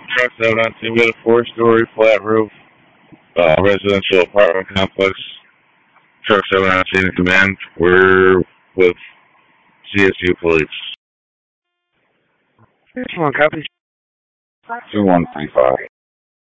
Truck 719, we got a four-story flat roof residential apartment complex. Truck 719 in command. We're with CSU police. 1 copy. 2135.